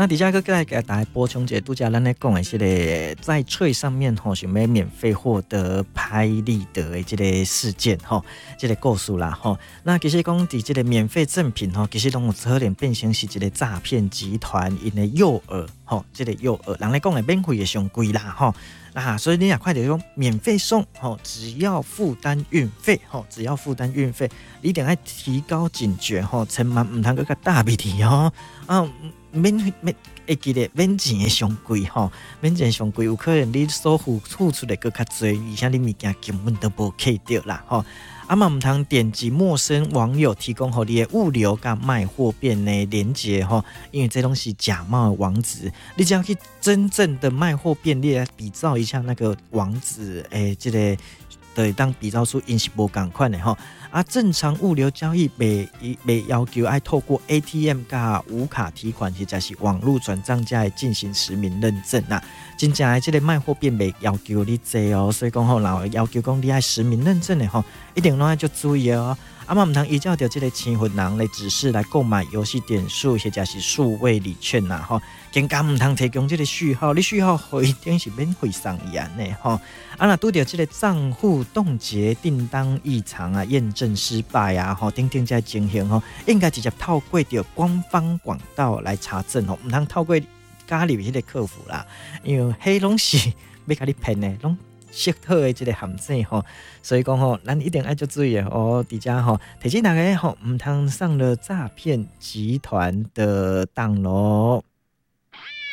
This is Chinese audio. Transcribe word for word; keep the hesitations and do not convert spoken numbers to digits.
那底下个再给大家补充一下，拄则咱咧讲的这个在脆上面吼，想要免费获得拍立得的这个事件吼，这个故事啦吼。那其实讲伫这个免费赠品吼，其实拢有可能变成是一个诈骗集团因的诱饵吼，这个诱饵，人咧讲的免费的上贵啦吼。啊，所以你也快点用免费送吼，只要负担运费吼，只要负担运费，你一定要提高警觉吼，千万唔通搁甲大鼻涕吼啊！免免会记得免钱的上贵吼，免钱上贵有可能你所付付出的搁较多，而且你物件根本都无客到啦吼。啊嘛唔通点击陌生网友提供给你的物流跟卖货店的连结吼，因为这东西假冒的网址，你只要去真正的卖货店，你来比照一下那个网址，诶、欸，这个对当比照出因是无同款的吼。啊，正常物流交易被被要求爱透过 A T M 加无卡提款，或者是网络转账加来进行实名认证啊。真正的这个卖货店袂要求你做哦，所以讲吼，若要求讲你爱实名认证的吼，一定拢爱就注意哦。啊嘛，唔通依照着这个签份人的指示来购买游戏点数，或者是数位礼券呐吼，更加唔通提供这个序号，你序号一定是免费送伊安尼吼。啊，若拄着这个账户冻结、订单异常啊、验证失败啊，吼，等等这情形吼，应该直接透过着官方管道来查证吼，唔通透过家里迄个客服啦，因为迄拢是要甲你骗的，拢适合的这个陷阱吼，所以讲吼，咱一定要注意哦，伫遮吼，提醒大家吼，唔通上了诈骗集团的当咯。